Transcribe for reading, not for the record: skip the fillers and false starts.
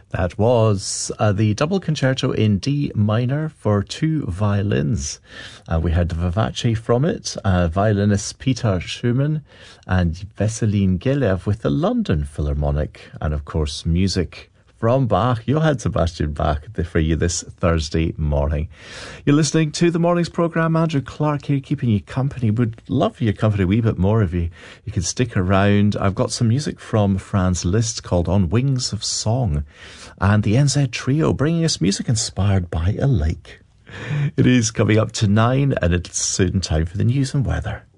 That was the double concerto in D minor for two violins. We had the Vivace from it, violinists Peter Schumann and Veselin Gelev with the London Philharmonic, and of course music from Bach, Johann Sebastian Bach, for you this Thursday morning. You're listening to the morning's programme. Andrew Clark here, keeping you company. Would love your company a wee bit more if you can stick around. I've got some music from Franz Liszt called On Wings of Song, and the NZ Trio bringing us music inspired by a lake. It is coming up to 9, and it's soon time for the news and weather.